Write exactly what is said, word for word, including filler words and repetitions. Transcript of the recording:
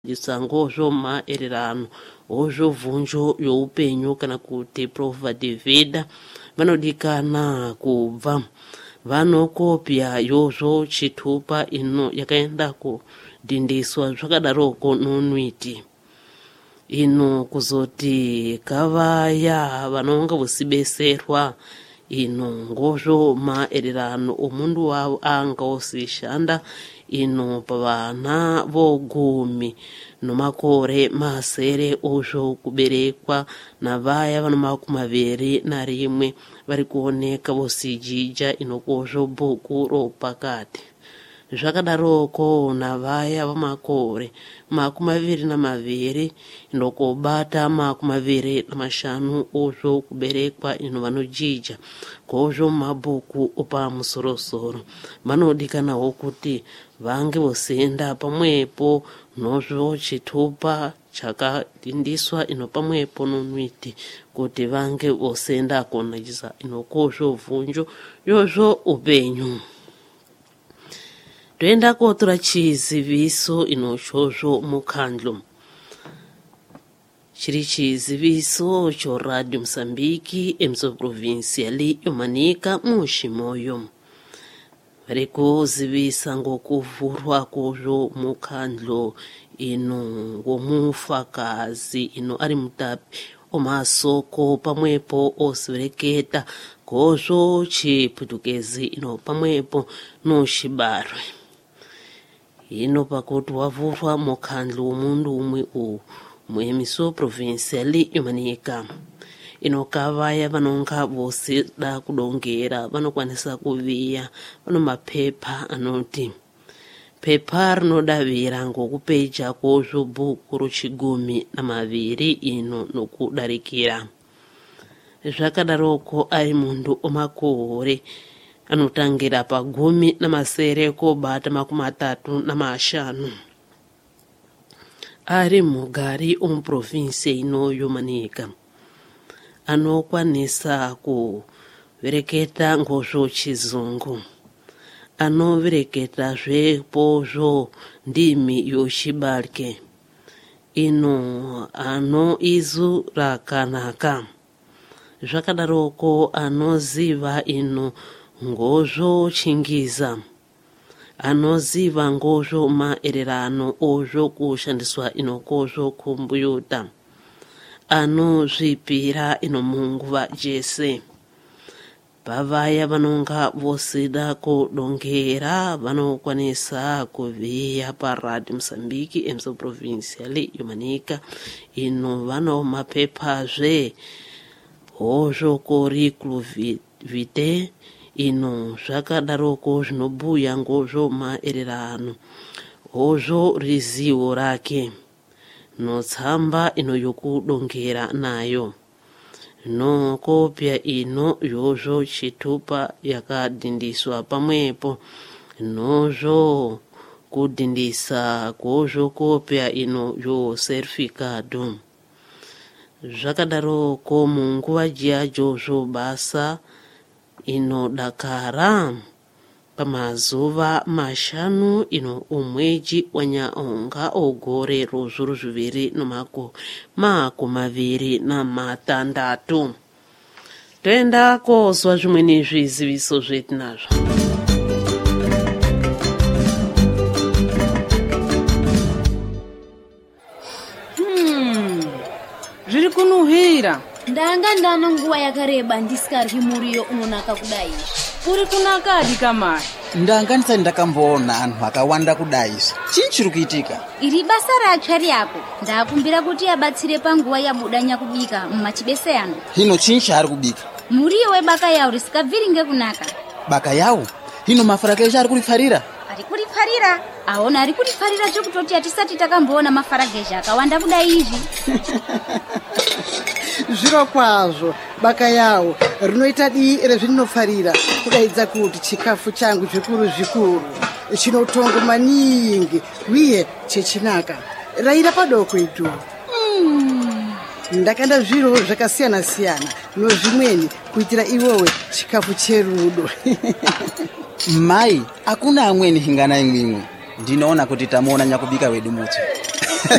Jisango maererano ozvo vhunjo youpenyu kana kuti prova de vida vanodikana kubva vanokopya yozvo chitupa ino yakaenda kudhindiswa zvakadaroko nonwiti ino kuzoti kavaya vanonga vusibeserwa ino ngozvo maererano omundu wavo anga osishanda ino pavana vogumi nomakore masere ozvo kuberekwa na vaya vano makumi maviri na rimwe vari kuoneka vosijija inokozvo bhuku ropakati zvakadaroko na vaya vamakore makumi maviri na maviri inokobata makumi maviri na mashanu ozvo kuberekwa ino vanojija kozvo mabhuku opamusorosoro vanodikanawo kuti vange vosenda pamwepo nozvo chitupa chakadhindiswa ino pamwepo nonwiti kuti vange vosenda konajisa inokozvo vhunjo yozvo upenyu. Toenda kotora chiziviso inozvozvo mukhandlo chiri chiziviso cho Radio Msambiki emso provinciali yomanika mushimoyo vari kuzivisa ngokuvhurwa kozvo mukhandlo ino ngomufakazi ino ari mutapi omasoko pamwepo osivereketa kozvo chiputukezi ino pamwepo noshibarwe ino pakuti wavhurwa mukhandlo womundu umwe uwu muemiso provinciali yomanika inokavaya vanonga vosida kudongera vanokwanisa kuviya vano mapepa anoti pepa rinodavira ngokupeja kozvo bhuku rochigumi na maviri ino nokudarikira zvakadaroko ari mundu omakore anotangira pagumi na masere kobata makumi matatu na mashanu ari mugari omuprovinsi ino yomanika anokwanisa kuvereketa ngozvo chizungu anovereketa zvepozvo ndimi yoshibalke ino ano izu rakanaka zvakadaroko anoziva ino ngozvo chingiza anoziva ngozvo maererano ozvo kushandiswa ino kozvo kumbuyuta anozvipira ino munguva jese pavaya vanonga vosida kudongera vanokwanisa kuviya paRadio Msambiki emso provinciali yomanika ino vano mapepa zve ozvo curriculum vitae ino zvakadaroko zvinobuya ngozvo maererano ozvo rizivo rake notsamba ino yokudongera nayo no kopya ino yozvo chitupa yakadhindiswa pamwepo nozvo kudhindisa kozvo kopya ino yo certificado zvakadaroko munguva jiyajozvo basa inodakara pamazuva mashanu ino umweji wanyaonga ogore rozvuru zviviri nomako makumi maviri na matandatu. Toenda kozwa zvimweni zviziviso zvetinazvo. Hmm. Zviri kunuhira. Ndanga ndano nguva yakareba ndisikaryi muriyo unonaka kudai. Uri kunakadi kamai? Ndanga ndisati ndakamboona anhu akawanda kudaisa. Chii chiri kuitika? Iri basa ratsva ryako. Ndakumbira kuti abatsire panguva yabudanya kubika mumachibese ano. Hino chii chaari kubika? Muriyo webaka yawo risikabviri ngekunaka. Baka yawo? Hino mafara kesha ari kurifarira? Ari kurifarira? Aona ari kurifarira chokutoti atisati takamboona mafaragesha akawanda kudai izvi. Zviro kwazvo baka yawo rinoita dii rezvinofarira kudaidza kuti chikafu changu zvikuru zvikuru chinotongo maningi uye chechinaka raira padoko itu. Mm. Ndakanda zviro zvakasiyana siyana nozvimweni kuitira iwowe chikafu cherudo. Mai, akuna amweni hingana imwimwe. Ndinoona kuti tamuona nyakubika wedu muti.